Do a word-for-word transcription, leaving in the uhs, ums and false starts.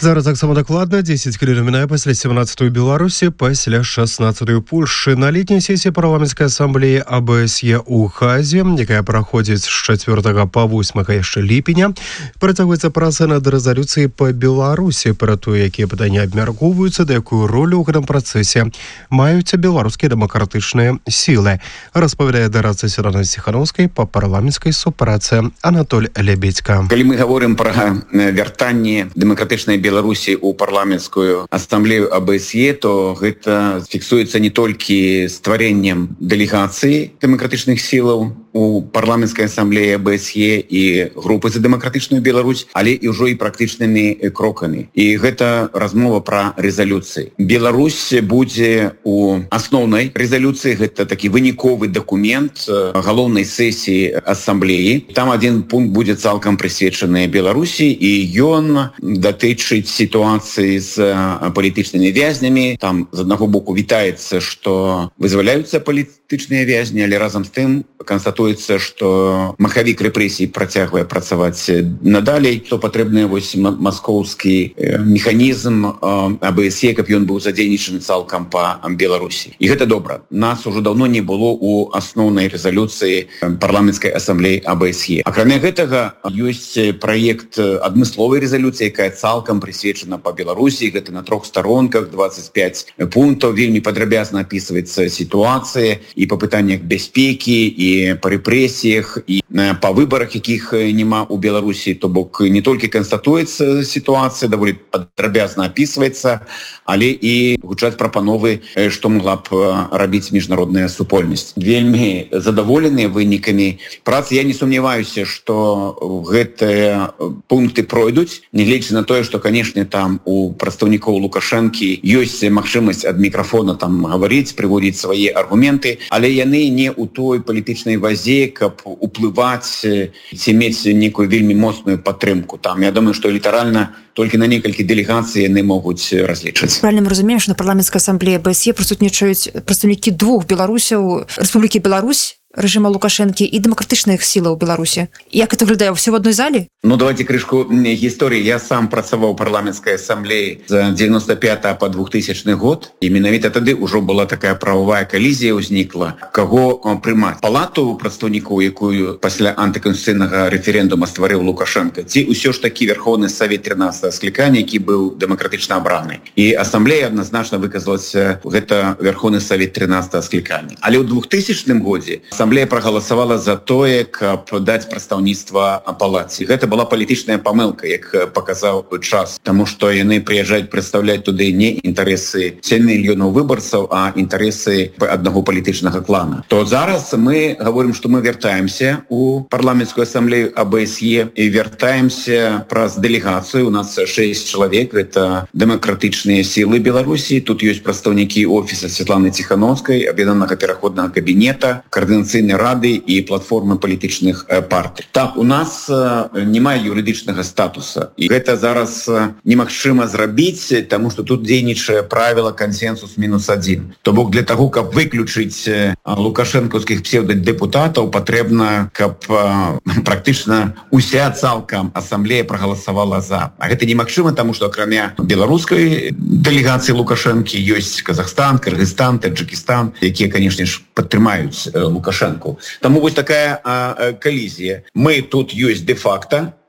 Зараз таксама дакладна дзесяць хвілін мінае пасля сямнаццатай Беларусі, пасля шаснаццатай Польшы. На летняй сесіі парламенцкай асамблеі А Б С Е ў Хазе, якая праходзіць з чацвёртага па восьмага яшчэ ліпеня, працягваецца праца над рэзалюцыяй па Беларусі, пра тое, якія пытанні абмяркоўваюцца, да якую ролю ў гэтым працэсе маюць беларускія дэмакратычныя сілы. Распавядае дарадца Святланы Ціхановскай па парламенцкай супрацы Анатоль Лебедька. Калі мы гаворым пра вяртанне дэмакратычнай Беларусі ў парламенцкую асамблею А Б С Е, то гэта фіксуецца не толькі стварэннем дэлегацыі дэмакратычных сілаў у парламенцкай асамблеі А Б С Е і групы за дэмакратычную Беларусь, але і ўжо і практычнымі крокамі. І гэта размова пра рэзалюцыі. Беларусь будзе у асноўнай рэзалюцыі, гэта такі выніковы дакумент галоўнай сесіі асамблеі. Там адзін пункт будзе цалкам прысвечаны Беларусі, і ён датычыць сітуацыі з палітычнымі вязнямі. Там з аднаго боку вітаецца, што вызваляюцца палітычныя вязні, але разам з тым канстатуецца, што махавік рэпрэсій працягвае працаваць надалей, то патрэбны вось маскоўскі механізм А Б С Е, каб ён быў задзейнічаны цалкам па Беларусі. І гэта добра. Нас ужо даўно не было ў асноўнай рэзалюцыі парламенцкай асамблеі А Б С Е. Акрамя гэтага, ёсць праект адмысловай рэзалюцыі, якая цалкам прысвечана па Беларусі. Гэта на трох старонках, дваццаць пяць пунктаў. Вельмі падрабязна апісваецца сітуацыя і па пытаннях бяспекі, і па рэпрэсіях, і па выбарах, якіх няма ў Беларусі. То бок не толькі канстатуецца сітуацыя, даволі падрабязна апісваецца, але і гучаць прапановы, што могла б рабіць міжнародная супольнасць. Вельмі задаволеныя вынікамі працы. Я не сумняваюся, што гэтыя пункты пройдуць, нягледзячы на тое, што, канешне, там у прадстаўнікоў Лукашэнкі ёсць магчымасць ад мікрафона там гаварыць, прыводзіць свае аргументы, але яны не ў той палітычнай вазе, каб уплываць ці мець некую вельмі моцную падтрымку. Там, я думаю, што літаральна толькі на некалькі дэлегацый яны могуць разлічваць. Правильно мы разумеем, што на парламенцкай асамблеі А Б С Е прысутнічаюць прадстаўнікі двух Беларусяў, Рэспублікі Беларусь, рэжыма Лукашэнкі і дэмакратычных сілаў Беларусі. Як это выглядае? Ўсё в адной зале? Ну, давайте крышку гісторыі. Я сам працаваў у парламенцкай асамблеі з дзевяноста пятага па двухтысячны год. І менавіта тады ўжо была такая прававая калізія ўзнікла. Каго прымаць? Палату прадстаўнікоў, якую пасля антыканстытуцыйнага рэферэндума стварыў Лукашенко, ці ўсё ж такі Верховны Савет трынаццатага склікання, які быў дэмакратычна абраны. І асамблея адназначна выказалася, гэта Верховны Савет трынаццатага склікання. Але ў двухтысячным годзе асамблея прагаласавала за тое, каб даць прадстаўніцтва палаце. Гэта была палітычная памылка, як паказаў час, таму што яны прыязджаюць прадстаўляць туды не інтарэсы сем мільёнаў выбарцаў, а інтарэсы аднаго палітычнага клана. То зараз мы гаворым, што мы вяртаемся у парламенцкую асамблею А Б С Е і вяртаемся праз дэлегацыю. У нас шэсць чалавек, гэта дэмакратычныя сілы Беларусі. Тут ёсць прадстаўнікі офіса Святланы Ціхановскай, аб'яднанага пераходнага кабінета, координаційної ради і платформи політичних партій. Так, у нас немає юридичного статусу. І це зараз немагчыма зрабіць, тому що тут дзейнічае правило консенсус мінус один. То бок для того, каб выключыць лукашэнкаўскіх псевдодепутатаў, патрэбна, каб практычна уся цалкам асамблея прагаласавала за. А гэта немагчыма, тому что акрамя беларускай дэлегацыі Лукашэнкі ёсць Казахстан, Кыргызстан, Таджикистан, якія, конечно ж, падтрымаюць Лукашенко. Таму вось такая а, колізія. Мы тут ёсць де-факто